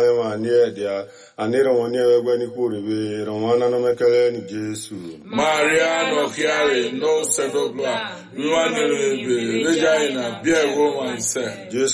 Mane manie dia anira woni egwe ni kuribe romana no mekele ni Jesu Maria no chiare no sedogla. Luanere be rejaina bie woman se.